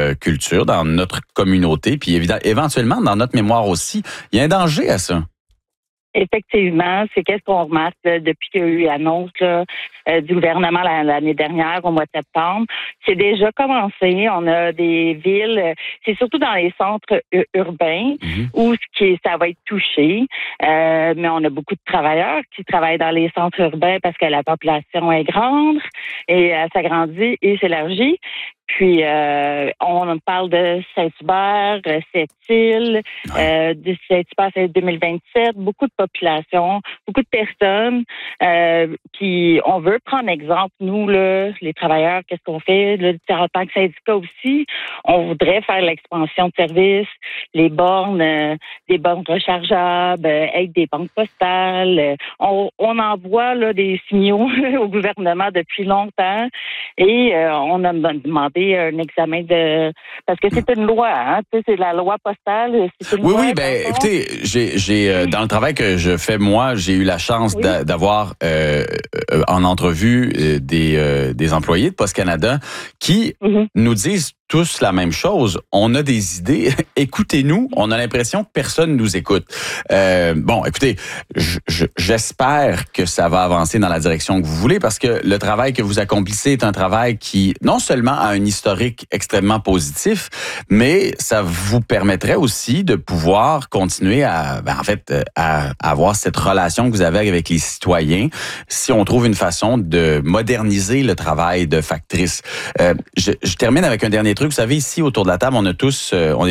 notre culture, dans notre communauté, puis éventuellement dans notre mémoire aussi. Il y a un danger à ça. Effectivement, c'est qu'est-ce qu'on remarque là, depuis qu'il y a eu l'annonce du gouvernement l'année dernière, au mois de septembre. C'est déjà commencé. On a des villes, c'est surtout dans les centres urbains où ça va être touché. Mais on a beaucoup de travailleurs qui travaillent dans les centres urbains parce que la population est grande et s'agrandit et s'élargit. Puis, on parle de Saint-Hubert, Sept-Îles, de Saint-Hubert, c'est 2027, beaucoup de population, beaucoup de personnes. Puis, on veut prendre exemple, nous, là, les travailleurs, qu'est-ce qu'on fait? Là, en tant que syndicat aussi, on voudrait faire l'expansion de services, les bornes, des bornes rechargeables, avec des banques postales. On envoie là, des signaux au gouvernement depuis longtemps et on a demandé un examen parce que c'est une loi, hein, tu sais, c'est la loi postale. C'est une loi, écoutez, j'ai dans le travail que je fais moi, j'ai eu la chance d'avoir en entrevue des employés de Poste Canada qui nous disent tous la même chose. On a des idées. Écoutez-nous. On a l'impression que personne nous écoute. Écoutez, j'espère que ça va avancer dans la direction que vous voulez parce que le travail que vous accomplissez est un travail qui, non seulement a un historique extrêmement positif, mais ça vous permettrait aussi de pouvoir continuer à avoir cette relation que vous avez avec les citoyens si on trouve une façon de moderniser le travail de factrice. Je termine avec un dernier truc. Vous savez, ici, autour de la table, on est tous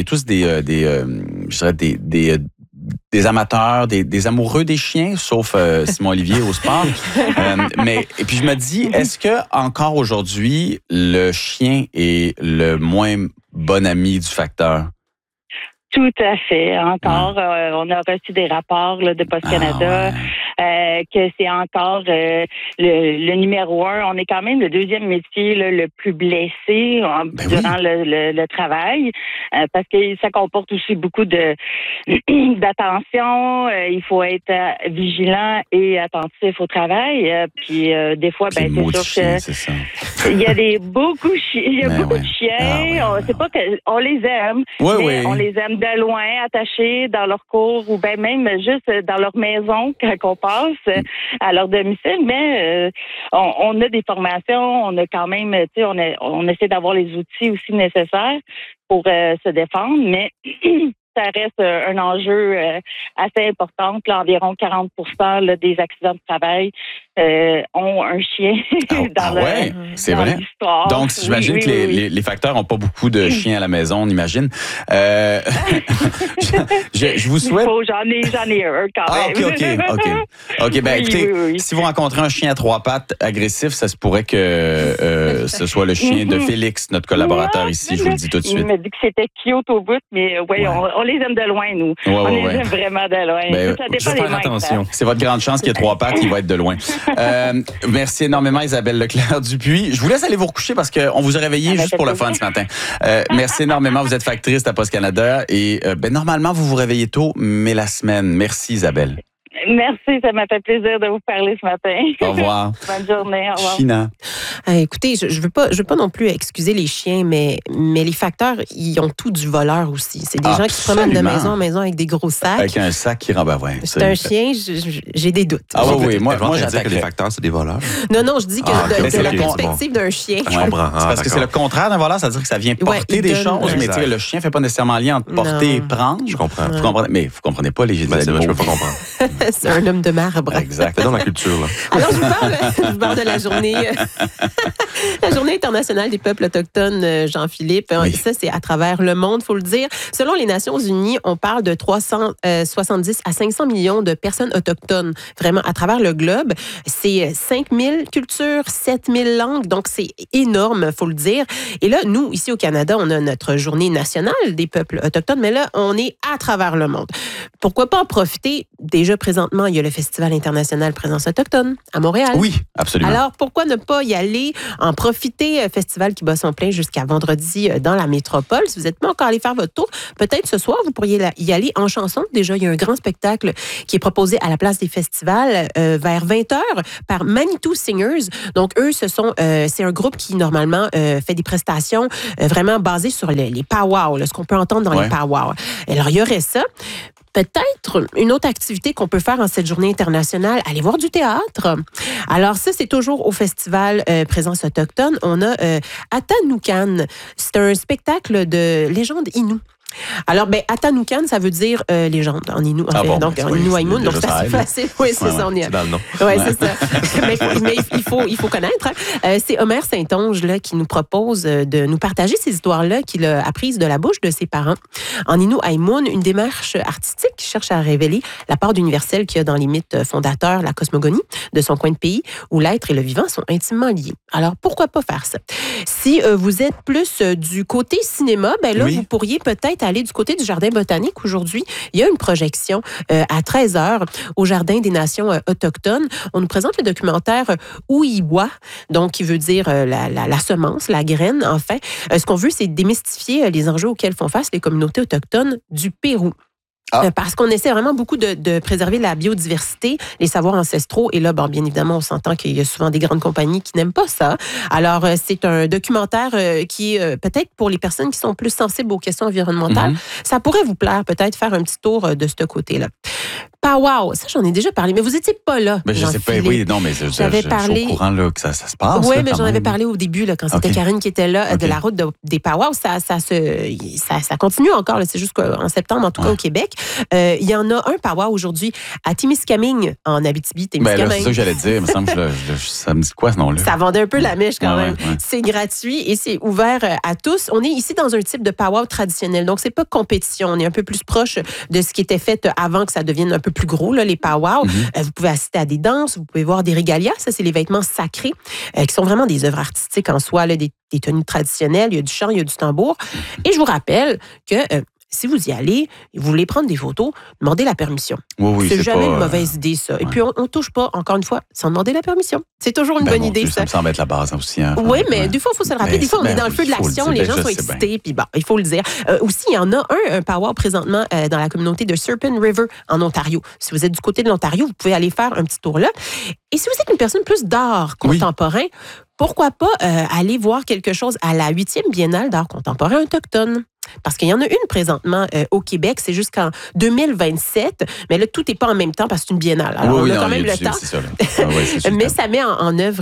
des amateurs, des amoureux des chiens, sauf Simon Olivier au sport. Et puis je me dis, est-ce que encore aujourd'hui, le chien est le moins bon ami du facteur? Tout à fait. Encore, on a reçu des rapports là, de Poste Canada que c'est encore le numéro 1. On est quand même le deuxième métier là, le plus blessé durant le travail parce que ça comporte aussi beaucoup d'attention. Il faut être vigilant et attentif au travail. Puis des fois, c'est sûr que il y a beaucoup de chiens. C'est pas qu'on les aime, mais on les aime de loin, attachés dans leur cour ou bien même juste dans leur maison quand on passe à leur domicile. Mais on a des formations, on a quand même, tu sais, on essaie d'avoir les outils aussi nécessaires pour se défendre, mais ça reste un enjeu assez important. Là, environ 40% là, des accidents de travail ont un chien c'est dans vrai? l'histoire. Donc, j'imagine que les facteurs n'ont pas beaucoup de chiens à la maison, on imagine. Je vous souhaite... J'en ai un quand même. OK, écoutez, si vous rencontrez un chien à 3 pattes agressif, ça se pourrait que ce soit le chien de Félix, notre collaborateur ici, je vous le dis tout de suite. Il m'a dit que c'était cute au bout, mais on les aime de loin, nous. On les aime vraiment de loin. Ça dépend des attention. C'est votre grande chance qu'il y ait 3 pattes, il va être de loin. Merci énormément, Isabelle Leclerc-Dupuis. Je vous laisse aller vous recoucher parce qu'on vous a réveillé juste pour le fun ce matin. Merci énormément. Vous êtes factrice à Poste Canada et normalement, vous vous réveillez tôt, mais la semaine. Merci, Isabelle. Merci, ça m'a fait plaisir de vous parler ce matin. Au revoir. Bonne journée, au revoir. China. Écoutez, je veux pas non plus excuser les chiens, mais les facteurs, ils ont tout du voleur aussi. C'est des gens qui se promènent de maison en maison avec des gros sacs. Avec un sac qui rend c'est un chien, j'ai des doutes. Moi j'attends que les facteurs, c'est des voleurs. Non, je dis que de la perspective d'un chien. Je comprends. C'est parce que c'est le contraire d'un voleur, c'est-à-dire que ça vient porter des choses, mais le chien fait pas nécessairement lien entre porter et prendre. Je comprends. Vous comprenez, mais vous comprenez pas les animaux. Je peux pas comprendre. C'est un homme de marbre. Exact. C'est dans la culture, là. Alors, je vous parle de la journée internationale des peuples autochtones, Jean-Philippe. Oui. Ça, c'est à travers le monde, il faut le dire. Selon les Nations unies, on parle de 370 à 500 millions de personnes autochtones, vraiment, à travers le globe. C'est 5000 cultures, 7000 langues, donc c'est énorme, il faut le dire. Et là, nous, ici au Canada, on a notre journée nationale des peuples autochtones, mais là, on est à travers le monde. Pourquoi pas en profiter? Déjà, présentement, il y a le Festival international Présence autochtone à Montréal. Oui, absolument. Alors, pourquoi ne pas y aller en profiter. Festival qui bat son plein jusqu'à vendredi dans la métropole. Si vous n'êtes pas encore allé faire votre tour, peut-être ce soir, vous pourriez y aller en chanson. Déjà, il y a un grand spectacle qui est proposé à la place des festivals vers 20h par Manitou Singers. Donc, eux, c'est un groupe qui, normalement, fait des prestations vraiment basées sur les pow-wow, ce qu'on peut entendre dans les pow-wow. Alors, il y aurait ça. Peut-être une autre activité qu'on peut faire en cette journée internationale, aller voir du théâtre. Alors ça, c'est toujours au festival Présence autochtone. On a Atanukan. C'est un spectacle de légende Innu. Alors, Atanukan, ça veut dire légende en Innu. Donc, en Innu Aïmoun, donc c'est assez facile. Oui, c'est ça. On est dans le nom. Oui, c'est ça. mais il faut connaître. C'est Omer Saint-Onge là, qui nous propose de nous partager ces histoires-là qu'il a apprises de la bouche de ses parents. En Innu Aïmoun, une démarche artistique qui cherche à révéler la part d'universel qu'il y a dans les mythes fondateurs, la cosmogonie de son coin de pays, où l'être et le vivant sont intimement liés. Alors, pourquoi pas faire ça? Si vous êtes plus du côté cinéma, vous pourriez peut-être aller du côté du Jardin botanique. Aujourd'hui, il y a une projection à 13h au Jardin des Nations autochtones. On nous présente le documentaire Ouiwa, donc qui veut dire la semence, la graine, enfin. Ce qu'on veut, c'est démystifier les enjeux auxquels font face les communautés autochtones du Pérou. Parce qu'on essaie vraiment beaucoup de préserver la biodiversité, les savoirs ancestraux. Et là, bien évidemment, on s'entend qu'il y a souvent des grandes compagnies qui n'aiment pas ça. Alors, c'est un documentaire qui est peut-être pour les personnes qui sont plus sensibles aux questions environnementales. Ça pourrait vous plaire, peut-être, faire un petit tour de ce côté-là. Wow, ça, j'en ai déjà parlé, mais vous n'étiez pas là. Mais je sais pas, oui, non, mais je suis au courant là, que ça se passe. Oui, mais j'en avais parlé au début, là, quand c'était Karine qui était là, de la route des Powwows. Ça continue encore, là, c'est juste qu'en septembre, en tout cas au Québec. Il y en a un powwow aujourd'hui à Témiscamingue, en Abitibi-Témiscamingue. C'est ça que j'allais dire, il me semble que ça me dit quoi ce nom-là? Ça vendait un peu la mèche quand même. Ouais. C'est gratuit et c'est ouvert à tous. On est ici dans un type de powwow traditionnel, donc c'est pas compétition. On est un peu plus proche de ce qui était fait avant que ça devienne un peu plus gros, là, les powwows. Vous pouvez assister à des danses, vous pouvez voir des régalias. Ça, c'est les vêtements sacrés qui sont vraiment des œuvres artistiques en soi, là, des tenues traditionnelles. Il y a du chant, il y a du tambour. Et je vous rappelle que si vous y allez, vous voulez prendre des photos, demandez la permission. Oui, c'est jamais une mauvaise idée, ça. Et puis, on ne touche pas, encore une fois, sans demander la permission. C'est toujours une bonne idée, ça. Ça me semble être la base aussi. Oui, mais des fois, il faut se le rappeler. Des fois, on est dans le feu de l'action, les gens sont excités, puis il faut le dire. Aussi, il y en a un powwow présentement dans la communauté de Serpent River, en Ontario. Si vous êtes du côté de l'Ontario, vous pouvez aller faire un petit tour là. Et si vous êtes une personne plus d'art contemporain, pourquoi pas aller voir quelque chose à la 8e Biennale d'art contemporain autochtone? Parce qu'il y en a une présentement au Québec, c'est jusqu'en 2027, mais là, tout n'est pas en même temps parce que c'est une biennale. Alors, on a quand même le temps. C'est ça, mais ça met en œuvre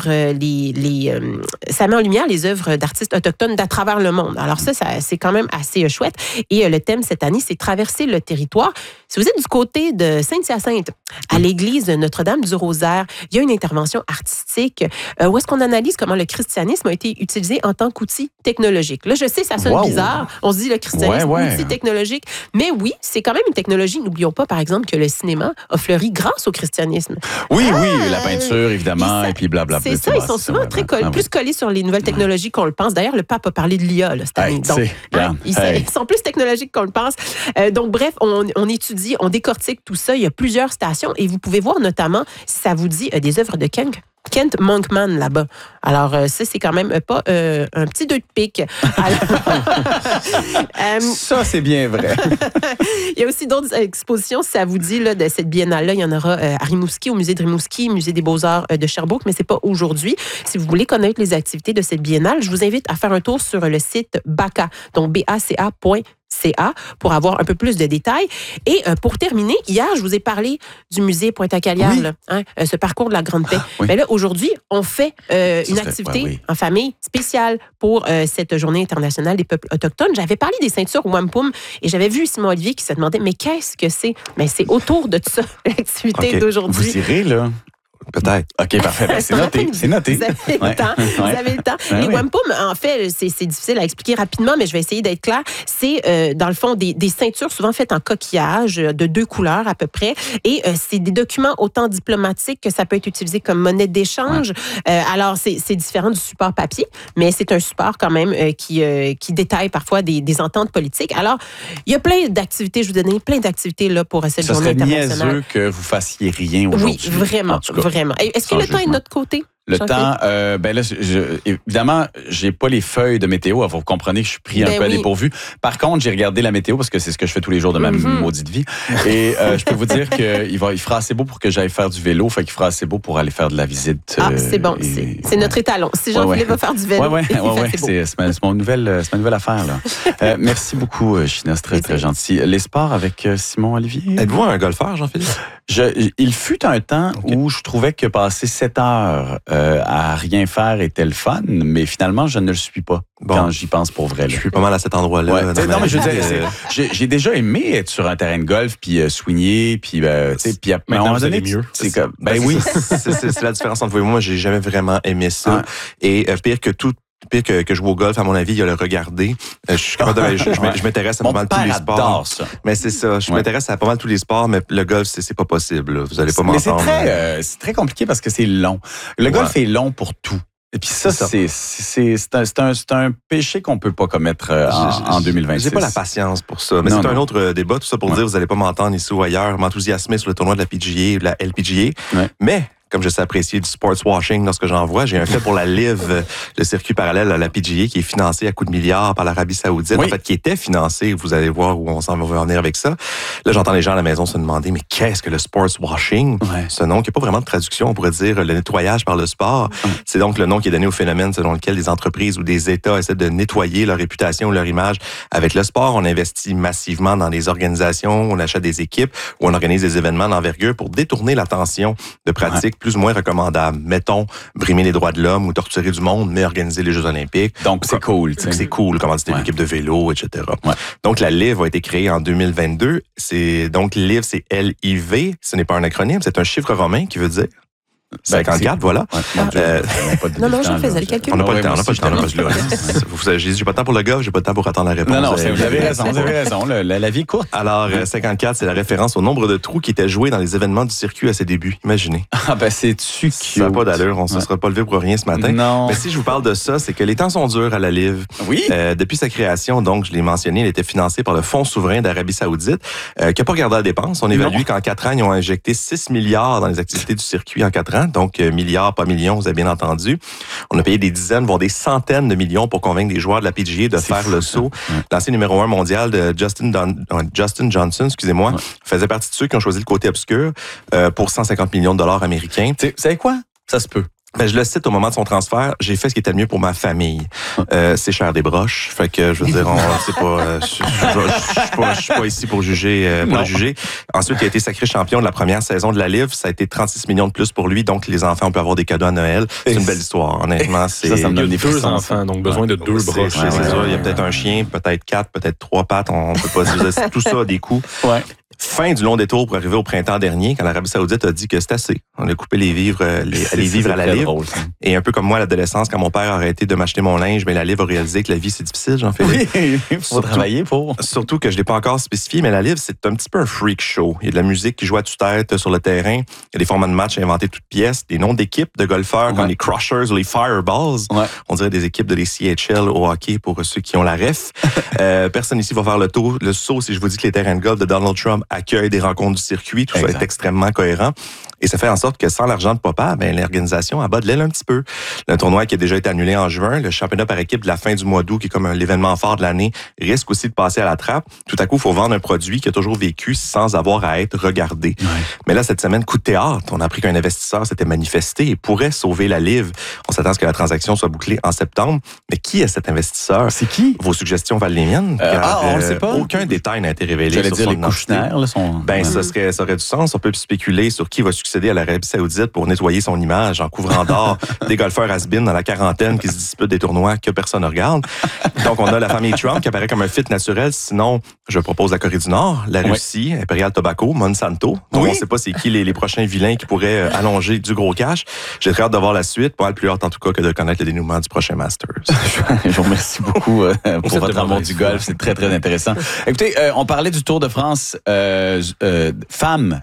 ça met en lumière les œuvres d'artistes autochtones d'à travers le monde. Alors ça c'est quand même assez chouette. Et le thème cette année, c'est traverser le territoire. Si vous êtes du côté de Sainte-Hyacinthe, à l'église Notre-Dame du Rosaire, il y a une intervention artistique où est-ce qu'on analyse comment le christianisme a été utilisé en tant qu'outil technologique. Là, je sais, ça sonne bizarre. On se dit le christianisme, outil technologique. Mais oui, c'est quand même une technologie. N'oublions pas, par exemple, que le cinéma a fleuri grâce au christianisme. Oui, la peinture, évidemment, et puis blablabla. C'est ça, ils sont souvent plus collés sur les nouvelles technologies qu'on le pense. D'ailleurs, le pape a parlé de l'IA cette année. Donc, ils sont plus technologiques qu'on le pense. Donc, bref, on étudie, on décortique tout ça. Il y a plusieurs stations et vous pouvez voir notamment, si ça vous dit, des œuvres de Kent Monkman là-bas. Alors, ça, c'est quand même pas un petit 2 de pique. Ça, c'est bien vrai. Il y a aussi d'autres expositions, si ça vous dit, là, de cette biennale-là. Il y en aura à Rimouski, au musée de Rimouski, musée des Beaux-Arts de Sherbrooke, mais c'est pas aujourd'hui. Si vous voulez connaître les activités de cette biennale, je vous invite à faire un tour sur le site BACA, donc BACA.ca, pour avoir un peu plus de détails. Et pour terminer, hier, je vous ai parlé du musée Pointe-à-Calière, ce parcours de la Grande Paix. Mais là, aujourd'hui, on fait une activité en famille spéciale pour cette journée internationale des peuples autochtones. J'avais parlé des ceintures Wampum et j'avais vu Simon Olivier qui se demandait, mais qu'est-ce que c'est? Mais c'est autour de ça, l'activité d'aujourd'hui. Vous irez, là? Peut-être. OK, parfait. Ben, c'est noté. C'est noté. Vous avez le temps. Vous avez le temps. Les wampum, en fait, c'est difficile à expliquer rapidement, mais je vais essayer d'être clair. C'est, dans le fond, des ceintures souvent faites en coquillage de 2 couleurs à peu près. Et c'est des documents autant diplomatiques que ça peut être utilisé comme monnaie d'échange. Alors, c'est différent du support papier, mais c'est un support quand même qui détaille parfois des ententes politiques. Alors, il y a plein d'activités. Je vous donne plein d'activités là, pour cette journée internationale. Ça serait niaiseux que vous fassiez rien aujourd'hui. Oui, vraiment. Vraiment. Est-ce que le temps est de notre côté? Le temps, ben là, évidemment, j'ai pas les feuilles de météo. Vous comprenez que je suis pris un peu à dépourvu. Par contre, j'ai regardé la météo parce que c'est ce que je fais tous les jours de ma maudite vie. Et je peux vous dire qu'il fera assez beau pour que j'aille faire du vélo. Fait qu'il fera assez beau pour aller faire de la visite. C'est bon. C'est notre étalon. Si Jean-Philippe va faire du vélo, c'est ma nouvelle affaire. Là. Merci beaucoup, China. C'est très gentil. Les sports avec Simon Olivier. Êtes-vous un golfeur, Jean-Philippe? Il fut un temps où je trouvais que passer 7 heures à rien faire était le fun, mais finalement, je ne le suis pas quand j'y pense pour vrai. Là. Je suis pas mal à cet endroit-là. Ouais. Non, mais je veux dire, j'ai déjà aimé être sur un terrain de golf, puis swinguer, puis à un moment donné, mieux. C'est comme, oui. C'est la différence entre vous et moi. J'ai jamais vraiment aimé ça. Et pire que jouer au golf, à mon avis, il y a le regarder. Je m'intéresse à pas mal tous les sports. Ça. Mais c'est ça. Je m'intéresse à pas mal tous les sports, mais le golf, c'est pas possible. Là. Vous allez pas m'entendre. Mais c'est très compliqué parce que c'est long. Le golf est long pour tout. Et puis ça, c'est un péché qu'on peut pas commettre en 2026. J'ai pas la patience pour ça. Mais c'est un autre débat. Tout ça pour dire, vous allez pas m'entendre ici ou ailleurs m'enthousiasmer sur le tournoi de la PGA ou de la LPGA. Ouais. Mais comme je sais apprécier du sports washing lorsque j'en vois, j'ai un fait pour la LIV, le circuit parallèle à la PGA qui est financé à coups de milliards par l'Arabie Saoudite. En fait, qui était financé. Vous allez voir où on s'en va venir avec ça. Là, j'entends les gens à la maison se demander, mais qu'est-ce que le sports washing? Ce nom qui n'a pas vraiment de traduction, on pourrait dire le nettoyage par le sport. C'est donc le nom qui est donné au phénomène selon lequel des entreprises ou des États essaient de nettoyer leur réputation ou leur image avec le sport. On investit massivement dans des organisations, on achète des équipes ou on organise des événements d'envergure pour détourner l'attention de pratiques plus ou moins recommandables. Mettons, brimer les droits de l'homme ou torturer du monde, mais organiser les Jeux olympiques. Donc, c'est cool. C'est cool, commanditer une équipe de vélo, etc. Donc, la LIV a été créée en 2022. Donc, LIV, c'est L-I-V. Ce n'est pas un acronyme, c'est un chiffre romain qui veut dire 54, voilà. Non, j'en faisais le calcul. On n'a pas le temps, j'ai pas le temps pour le golf, j'ai pas le temps pour attendre la réponse. Non, vous avez raison. La vie est courte. Alors, 54, c'est la référence au nombre de trous qui étaient joués dans les événements du circuit à ses débuts. Imaginez. C'est-tu cute. Ça n'a pas d'allure, on ne se sera pas levé pour rien ce matin. Non. Mais si je vous parle de ça, c'est que les temps sont durs à la LIV. Oui. Depuis sa création, donc, je l'ai mentionné, elle était financée par le Fonds souverain d'Arabie Saoudite, qui n'a pas regardé la dépense. On évalue qu'en 4 ans, ils ont injecté 6 milliards dans les activités du circuit en 4 ans. Donc, milliards, pas millions, vous avez bien entendu. On a payé des dizaines, voire des centaines de millions pour convaincre des joueurs de la PGA de faire le saut. L'ancien numéro 1 mondial de Justin Johnson, faisait partie de ceux qui ont choisi le côté obscur pour 150 millions de dollars américains. Vous savez quoi? Ça se peut. Ben, je le cite au moment de son transfert, j'ai fait ce qui était le mieux pour ma famille. C'est cher des broches. Fait que, je veux dire, je suis pas ici pour juger, le juger. Ensuite, il a été sacré champion de la première saison de la LIV. Ça a été 36 millions de plus pour lui. Donc, les enfants, on peut avoir des cadeaux à Noël. C'est une belle histoire, honnêtement. Ça me donne des deux enfants, donc besoin de 2 broches. C'est ça. Il y a peut-être un chien, peut-être 4, peut-être 3 pattes. On peut pas dire tout ça a des coûts. Fin du long détour pour arriver au printemps dernier, quand l'Arabie Saoudite a dit que c'est assez. On a coupé les vivres à la LIV. Et un peu comme moi à l'adolescence, quand mon père a arrêté de m'acheter mon linge, mais la LIV a réalisé que la vie, c'est difficile, Jean-Philippe. Oui, il faut travailler pour. Surtout que je ne l'ai pas encore spécifié, mais la LIV, c'est un petit peu un freak show. Il y a de la musique qui joue à tue-tête sur le terrain. Il y a des formats de match inventés toutes pièces, des noms d'équipes de golfeurs comme les Crushers ou les Fireballs. On dirait des équipes de les CHL au hockey pour ceux qui ont la ref. Personne ici va faire le saut si je vous dis que les terrains de golf de Donald Trump accueillent des rencontres du circuit. Tout ça est extrêmement cohérent. Et ça fait en sorte que sans l'argent de papa, l'organisation abat de l'aile un petit peu. Le tournoi qui a déjà été annulé en juin, le championnat par équipe de la fin du mois d'août, qui est comme l'événement fort de l'année, risque aussi de passer à la trappe. Tout à coup, il faut vendre un produit qui a toujours vécu sans avoir à être regardé. Mais là, cette semaine, coup de théâtre, on a appris qu'un investisseur s'était manifesté et pourrait sauver la LIV. On s'attend à ce que la transaction soit bouclée en septembre. Mais qui est cet investisseur? C'est qui? Vos suggestions valent les miennes. On ne sait pas. Aucun détail n'a été révélé sur son identité. Ça aurait du sens. On peut spéculer sur qui va succéder à l'Arabie Saoudite pour nettoyer son image en couvrant d'or des golfeurs has-been dans la quarantaine qui se disputent des tournois que personne ne regarde. Donc, on a la famille Trump qui apparaît comme un fit naturel. Sinon, je propose la Corée du Nord, la Russie, Imperial Tobacco, Monsanto. Donc, on ne sait pas c'est qui les prochains vilains qui pourraient allonger du gros cash. J'ai très hâte de voir la suite. Pas le plus hâte, en tout cas, que de connaître le dénouement du prochain Masters. Je vous remercie beaucoup pour votre amour du golf. C'est très, très intéressant. Écoutez, on parlait du Tour de France femmes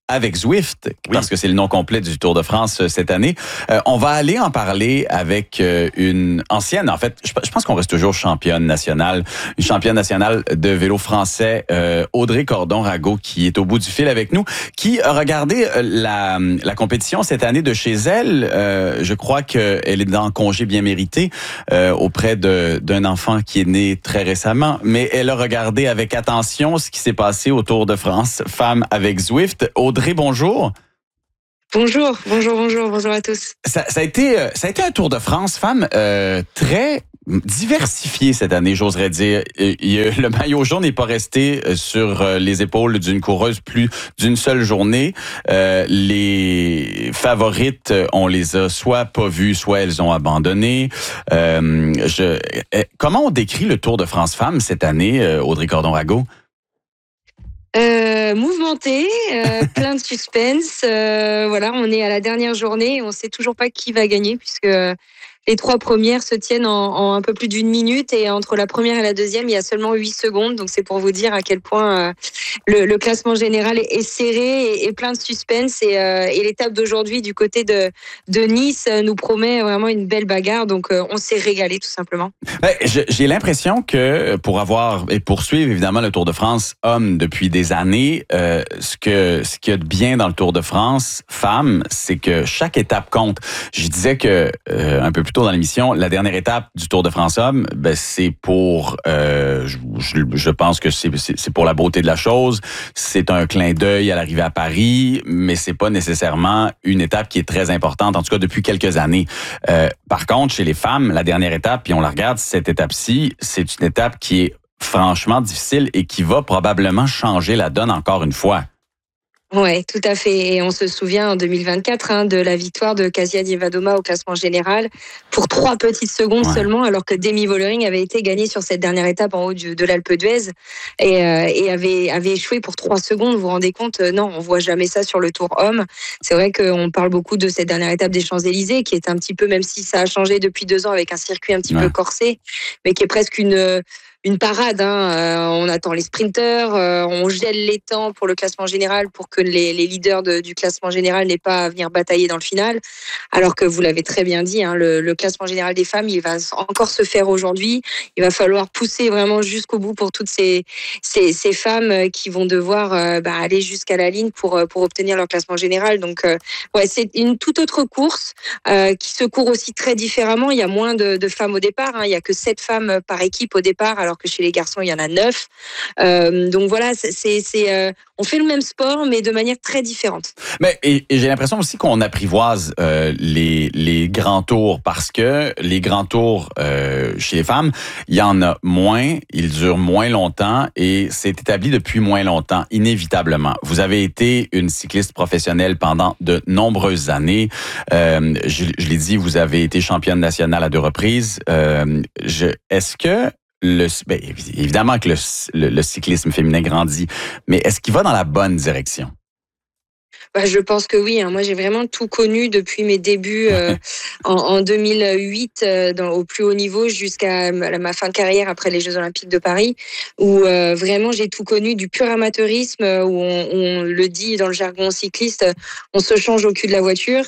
avec Zwift, parce que c'est le nom complet du Tour de France cette année. On va aller en parler avec une ancienne, en fait, je pense qu'on reste toujours championne nationale, une championne nationale de vélo français, Audrey Cordon-Rago, qui est au bout du fil avec nous, qui a regardé la compétition cette année de chez elle. Je crois qu'elle est en congé bien mérité auprès d'un enfant qui est né très récemment, mais elle a regardé avec attention ce qui s'est passé au Tour de France Femmes avec Zwift. Audrey, bonjour. Bonjour à tous. Ça a été un Tour de France Femmes très diversifié cette année, j'oserais dire. Le maillot jaune n'est pas resté sur les épaules d'une coureuse plus d'une seule journée. Les favorites, on les a soit pas vues, soit elles ont abandonné. Comment on décrit le Tour de France Femmes cette année, Audrey Cordon-Rago? Mouvementé, plein de suspense. Voilà, on est à la dernière journée, on sait toujours pas qui va gagner puisque les 3 premières se tiennent en un peu plus d'1 minute et entre la première et la deuxième, il y a seulement 8 secondes. Donc c'est pour vous dire à quel point le classement général est serré et plein de suspense. Et l'étape d'aujourd'hui du côté de Nice nous promet vraiment une belle bagarre. Donc on s'est régalé tout simplement. J'ai l'impression que pour poursuivre évidemment le Tour de France homme depuis des années, ce qu'il y a de bien dans le Tour de France femmes, c'est que chaque étape compte. Je disais que un peu plus tôt dans l'émission, la dernière étape du Tour de France homme, c'est pour, je pense que c'est pour la beauté de la chose. C'est un clin d'œil à l'arrivée à Paris, mais c'est pas nécessairement une étape qui est très importante, en tout cas depuis quelques années. Par contre, chez les femmes, la dernière étape, puis on la regarde, cette étape-ci, c'est une étape qui est franchement difficile et qui va probablement changer la donne encore une fois. Ouais, tout à fait. Et on se souvient en 2024 de la victoire de Kasia Dievadoma au classement général pour 3 petites secondes seulement, alors que Demi Vollering avait été gagnée sur cette dernière étape en haut de l'Alpe d'Huez et avait échoué pour 3 secondes. Vous vous rendez compte? Non, on voit jamais ça sur le Tour homme. C'est vrai qu'on parle beaucoup de cette dernière étape des Champs-Élysées, qui est un petit peu, même si ça a changé depuis 2 ans avec un circuit un petit peu corsé, mais qui est presque une parade. On attend les sprinteurs, on gèle les temps pour le classement général pour que les leaders du classement général n'aient pas à venir batailler dans le final. Alors que vous l'avez très bien dit, le classement général des femmes, il va encore se faire aujourd'hui. Il va falloir pousser vraiment jusqu'au bout pour toutes ces femmes qui vont devoir aller jusqu'à la ligne pour obtenir leur classement général. Donc, c'est une toute autre course qui se court aussi très différemment. Il y a moins de femmes au départ. Il y a que 7 femmes par équipe au départ, alors que chez les garçons, il y en a 9. Donc voilà, on fait le même sport, mais de manière très différente. Mais et j'ai l'impression aussi qu'on apprivoise les grands tours, parce que les grands tours chez les femmes, il y en a moins, ils durent moins longtemps et c'est établi depuis moins longtemps, inévitablement. Vous avez été une cycliste professionnelle pendant de nombreuses années. Je l'ai dit, vous avez été championne nationale à 2 reprises. Est-ce que évidemment que le cyclisme féminin grandit, mais est-ce qu'il va dans la bonne direction? Je pense que oui. Moi, j'ai vraiment tout connu depuis mes débuts en 2008 au plus haut niveau jusqu'à ma fin de carrière après les Jeux Olympiques de Paris, où vraiment j'ai tout connu, du pur amateurisme, où on le dit dans le jargon cycliste, on se change au cul de la voiture,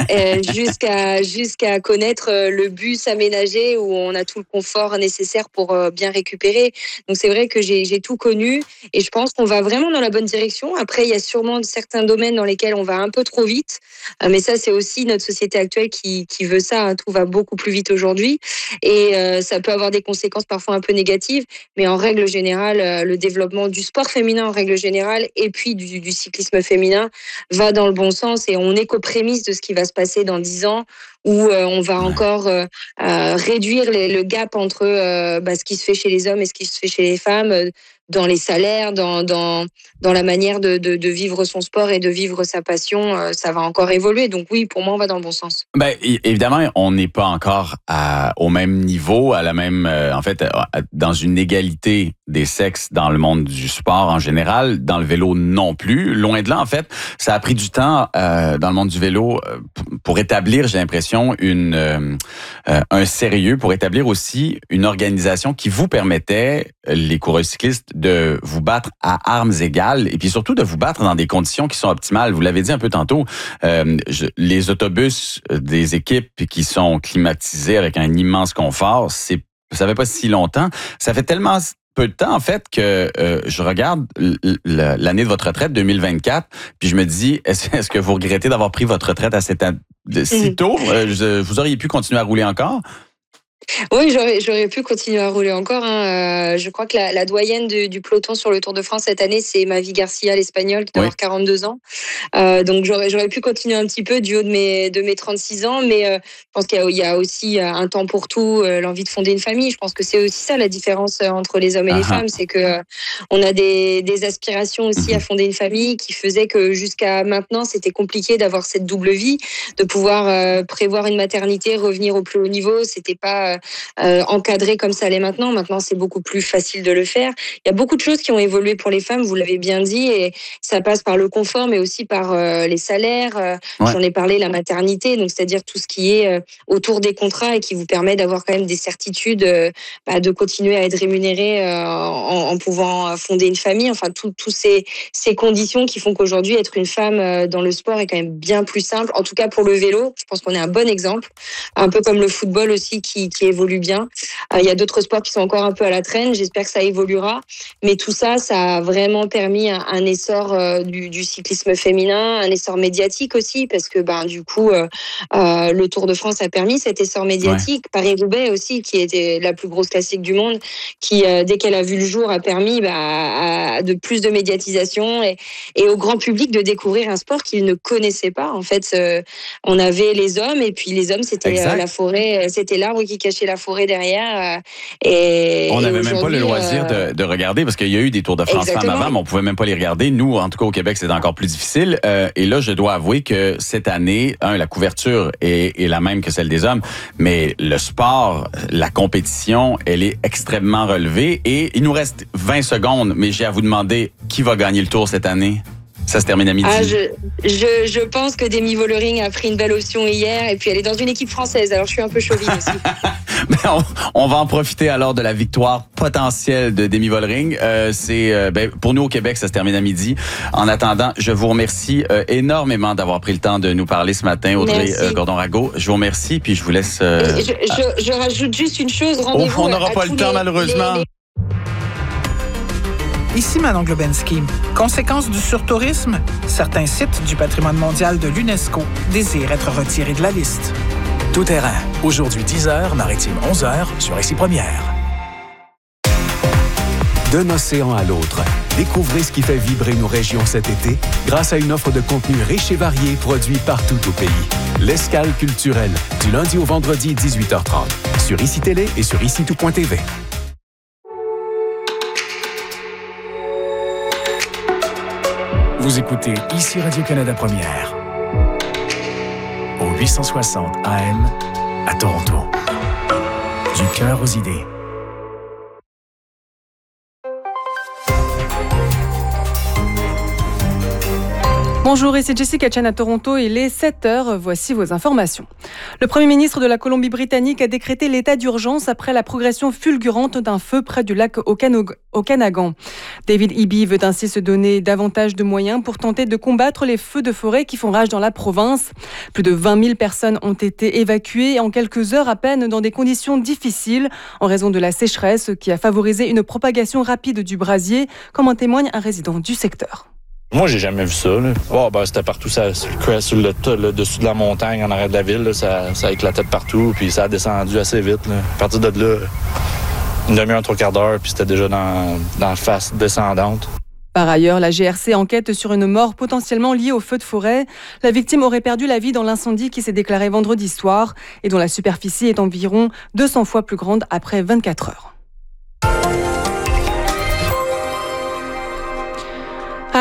jusqu'à connaître le bus aménagé où on a tout le confort nécessaire pour bien récupérer. Donc c'est vrai que j'ai tout connu et je pense qu'on va vraiment dans la bonne direction. Après, il y a sûrement certains domaines dans lesquels on va un peu trop vite, mais ça c'est aussi notre société actuelle qui veut ça. Tout va beaucoup plus vite aujourd'hui et ça peut avoir des conséquences parfois un peu négatives, mais en règle générale, le développement du sport féminin en règle générale et puis du cyclisme féminin va dans le bon sens et on est qu'aux prémices de ce qui va se passer dans 10 ans où on va encore réduire le gap entre ce qui se fait chez les hommes et ce qui se fait chez les femmes, dans les salaires, dans la manière de vivre son sport et de vivre sa passion. Ça va encore évoluer. Donc oui, pour moi, on va dans le bon sens. Évidemment, on n'est pas encore au même niveau, à la même, dans une égalité des sexes dans le monde du sport en général, dans le vélo non plus. Loin de là, en fait, ça a pris du temps dans le monde du vélo pour établir, j'ai l'impression, un sérieux, pour établir aussi une organisation qui vous permettait, les coureurs cyclistes, de vous battre à armes égales et puis surtout de vous battre dans des conditions qui sont optimales. Vous l'avez dit un peu tantôt, les autobus des équipes qui sont climatisés avec un immense confort, ça fait pas si longtemps. Ça fait tellement peu de temps, en fait, que je regarde l'année de votre retraite, 2024, puis je me dis, est-ce que vous regrettez d'avoir pris votre retraite à si tôt? Vous auriez pu continuer à rouler encore? Oui, j'aurais pu continuer à rouler encore. Je crois que la doyenne du peloton sur le Tour de France cette année, c'est Mavi Garcia, l'Espagnol, qui doit avoir 42 ans. Donc j'aurais pu continuer un petit peu du haut de mes 36 ans, mais je pense qu'il y a aussi un temps pour tout, l'envie de fonder une famille. Je pense que c'est aussi ça la différence entre les hommes et les femmes, c'est que on a des aspirations aussi à fonder une famille qui faisaient que jusqu'à maintenant, c'était compliqué d'avoir cette double vie, de pouvoir prévoir une maternité, revenir au plus haut niveau. C'était pas encadré comme ça l'est maintenant. Maintenant, c'est beaucoup plus facile de le faire. Il y a beaucoup de choses qui ont évolué pour les femmes, vous l'avez bien dit, et ça passe par le confort, mais aussi par les salaires. J'en ai parlé, la maternité, donc c'est-à-dire tout ce qui est autour des contrats et qui vous permet d'avoir quand même des certitudes, de continuer à être rémunéré en pouvant fonder une famille. Enfin, toutes ces conditions qui font qu'aujourd'hui, être une femme dans le sport est quand même bien plus simple. En tout cas, pour le vélo, je pense qu'on est un bon exemple. Un peu comme le football aussi qui évolue bien. Il y a d'autres sports qui sont encore un peu à la traîne. J'espère que ça évoluera. Mais tout ça, ça a vraiment permis un essor du cyclisme féminin, un essor médiatique aussi, parce que du coup, le Tour de France a permis cet essor médiatique. Paris-Roubaix aussi, qui était la plus grosse classique du monde, qui, dès qu'elle a vu le jour, a permis de plus de médiatisation et au grand public de découvrir un sport qu'il ne connaissait pas. En fait, on avait les hommes, et puis les hommes, c'était la forêt, c'était l'arbre qui cachait la forêt derrière. On n'avait même pas le loisir de regarder, parce qu'il y a eu des Tours de France femmes avant, mais on pouvait même pas les regarder. Nous, en tout cas au Québec, c'est encore plus difficile. Et là, je dois avouer que cette année, la couverture est la même que celle des hommes, mais le sport, la compétition, elle est extrêmement relevée. Et il nous reste 20 secondes, mais j'ai à vous demander qui va gagner le Tour cette année? Ça se termine à midi. Je pense que Demi Vollering a pris une belle option hier, et puis elle est dans une équipe française, alors je suis un peu chauvine aussi. On va en profiter alors de la victoire potentielle de Demi Vollering. Pour nous au Québec, ça se termine à midi. En attendant, je vous remercie énormément d'avoir pris le temps de nous parler ce matin, Audrey Gordon-Rago. Je vous remercie, puis je vous laisse... Je rajoute juste une chose, rendez-vous... on n'aura pas le temps, malheureusement. Ici Manon Globensky. Conséquence du surtourisme, certains sites du patrimoine mondial de l'UNESCO désirent être retirés de la liste. Tout terrain, aujourd'hui 10h, maritime 11h, sur Ici Première. D'un océan à l'autre, découvrez ce qui fait vibrer nos régions cet été grâce à une offre de contenu riche et varié produit partout au pays. L'escale culturelle, du lundi au vendredi 18h30, sur ICI Télé et sur ICI-tout.tv. Vous écoutez ici Radio-Canada Première, au 860 AM à Toronto. Du cœur aux idées. Bonjour, ici Jessica Chen à Toronto, il est 7h, voici vos informations. Le Premier ministre de la Colombie-Britannique a décrété l'état d'urgence après la progression fulgurante d'un feu près du lac Okanagan. David Eby veut ainsi se donner davantage de moyens pour tenter de combattre les feux de forêt qui font rage dans la province. Plus de 20 000 personnes ont été évacuées en quelques heures à peine dans des conditions difficiles en raison de la sécheresse qui a favorisé une propagation rapide du brasier, comme en témoigne un résident du secteur. Moi, j'ai jamais vu ça. C'était partout sur le dessus de la montagne, en arrière de la ville. Là, ça éclatait de partout, puis ça a descendu assez vite. Là. À partir de là, une demi-heure, 3/4 d'heure, puis c'était déjà dans la face descendante. Par ailleurs, la GRC enquête sur une mort potentiellement liée au feu de forêt. La victime aurait perdu la vie dans l'incendie qui s'est déclaré vendredi soir et dont la superficie est environ 200 fois plus grande après 24 heures. À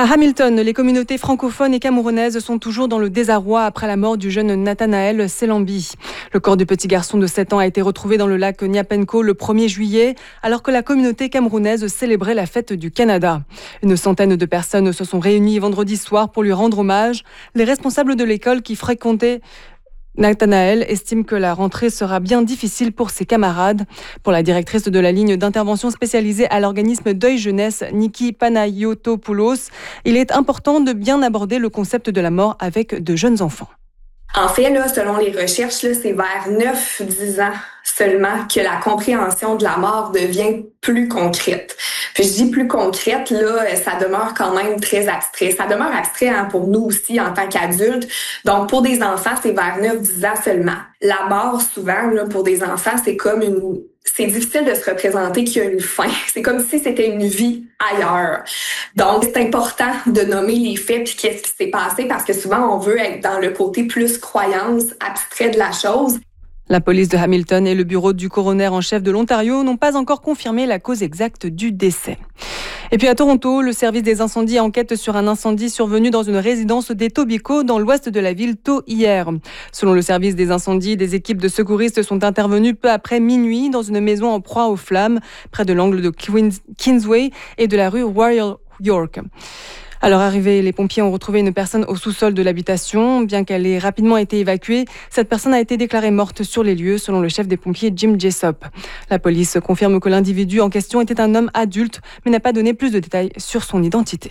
À Hamilton, les communautés francophones et camerounaises sont toujours dans le désarroi après la mort du jeune Nathanaël Selambi. Le corps du petit garçon de 7 ans a été retrouvé dans le lac Nyapenko le 1er juillet, alors que la communauté camerounaise célébrait la fête du Canada. Une centaine de personnes se sont réunies vendredi soir pour lui rendre hommage. Les responsables de l'école qui fréquentaient Nathanaël estime que la rentrée sera bien difficile pour ses camarades. Pour la directrice de la ligne d'intervention spécialisée à l'organisme Deuil Jeunesse, Niki Panayotopoulos, il est important de bien aborder le concept de la mort avec de jeunes enfants. En fait, là, selon les recherches, là, c'est vers 9-10 ans seulement que la compréhension de la mort devient plus concrète. Puis je dis plus concrète, là, ça demeure quand même très abstrait. Ça demeure abstrait pour nous aussi en tant qu'adultes. Donc, pour des enfants, c'est vers 9-10 ans seulement. La mort, souvent, là, pour des enfants, c'est difficile de se représenter qu'il y a une fin. C'est comme si c'était une vie ailleurs. Donc, c'est important de nommer les faits puis qu'est-ce qui s'est passé parce que souvent, on veut être dans le côté plus croyance, abstrait de la chose. La police de Hamilton et le bureau du coroner en chef de l'Ontario n'ont pas encore confirmé la cause exacte du décès. Et puis à Toronto, le service des incendies enquête sur un incendie survenu dans une résidence des Etobicoke dans l'ouest de la ville tôt hier. Selon le service des incendies, des équipes de secouristes sont intervenues peu après minuit dans une maison en proie aux flammes près de l'angle de Kingsway et de la rue Royal York. À leur arrivée, les pompiers ont retrouvé une personne au sous-sol de l'habitation. Bien qu'elle ait rapidement été évacuée, cette personne a été déclarée morte sur les lieux, selon le chef des pompiers Jim Jessop. La police confirme que l'individu en question était un homme adulte, mais n'a pas donné plus de détails sur son identité.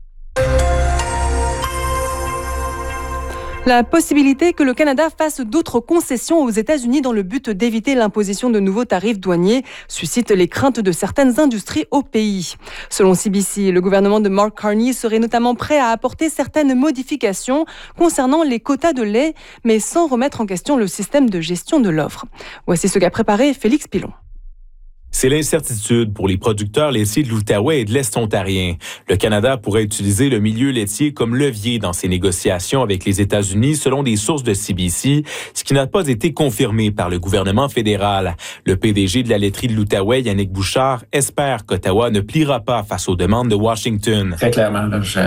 La possibilité que le Canada fasse d'autres concessions aux États-Unis dans le but d'éviter l'imposition de nouveaux tarifs douaniers suscite les craintes de certaines industries au pays. Selon CBC, le gouvernement de Mark Carney serait notamment prêt à apporter certaines modifications concernant les quotas de lait, mais sans remettre en question le système de gestion de l'offre. Voici ce qu'a préparé Félix Pilon. C'est l'incertitude pour les producteurs laitiers de l'Outaouais et de l'Est ontarien. Le Canada pourrait utiliser le milieu laitier comme levier dans ses négociations avec les États-Unis, selon des sources de CBC, ce qui n'a pas été confirmé par le gouvernement fédéral. Le PDG de la laiterie de l'Outaouais, Yannick Bouchard, espère qu'Ottawa ne pliera pas face aux demandes de Washington. Très clairement,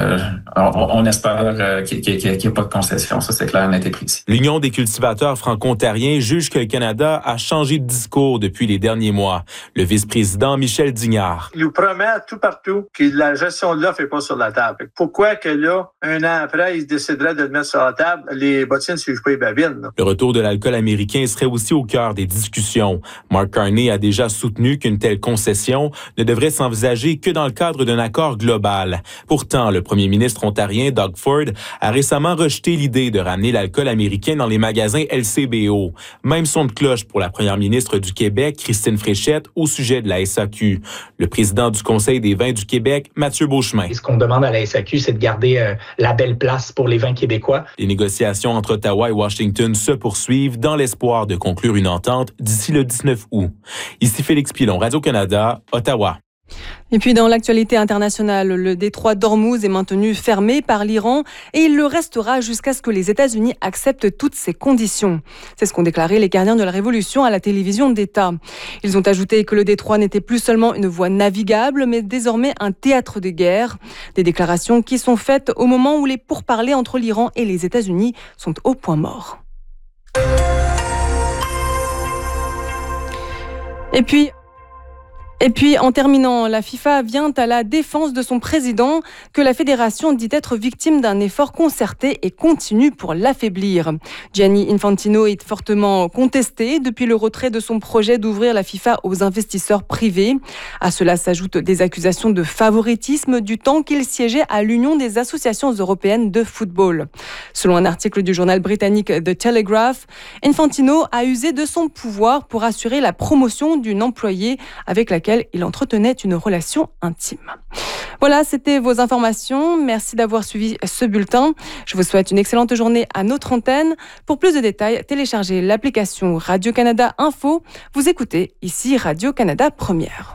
on espère qu'il n'y ait pas de concession. Ça, c'est clair, net et précis. L'Union des cultivateurs franco-ontariens juge que le Canada a changé de discours depuis les derniers mois. Le vice-président Michel Dignard. Il nous promet tout partout que la gestion de l'offre n'est pas sur la table. Pourquoi que là, un an après, il déciderait de le mettre sur la table? Les bottines ne suivent pas les babines. Là. Le retour de l'alcool américain serait aussi au cœur des discussions. Mark Carney a déjà soutenu qu'une telle concession ne devrait s'envisager que dans le cadre d'un accord global. Pourtant, le premier ministre ontarien, Doug Ford, a récemment rejeté l'idée de ramener l'alcool américain dans les magasins LCBO. Même son de cloche pour la première ministre du Québec, Christine Fréchette, au sujet de la SAQ. Le président du Conseil des vins du Québec, Mathieu Beauchemin. Ce qu'on demande à la SAQ, c'est de garder la belle place pour les vins québécois. Les négociations entre Ottawa et Washington se poursuivent dans l'espoir de conclure une entente d'ici le 19 août. Ici Félix Pilon, Radio-Canada, Ottawa. Et puis dans l'actualité internationale, le détroit d'Ormuz est maintenu fermé par l'Iran et il le restera jusqu'à ce que les États-Unis acceptent toutes ces conditions. C'est ce qu'ont déclaré les gardiens de la Révolution à la télévision d'État. Ils ont ajouté que le détroit n'était plus seulement une voie navigable, mais désormais un théâtre de guerre. Des déclarations qui sont faites au moment où les pourparlers entre l'Iran et les États-Unis sont au point mort. Et puis, en terminant, la FIFA vient à la défense de son président que la fédération dit être victime d'un effort concerté et continu pour l'affaiblir. Gianni Infantino est fortement contesté depuis le retrait de son projet d'ouvrir la FIFA aux investisseurs privés. À cela s'ajoutent des accusations de favoritisme du temps qu'il siégeait à l'Union des associations européennes de football. Selon un article du journal britannique The Telegraph, Infantino a usé de son pouvoir pour assurer la promotion d'une employée avec laquelle il entretenait une relation intime. Voilà, c'était vos informations. Merci d'avoir suivi ce bulletin. Je vous souhaite une excellente journée à notre antenne. Pour plus de détails, téléchargez l'application Radio-Canada Info. Vous écoutez ici Radio-Canada Première.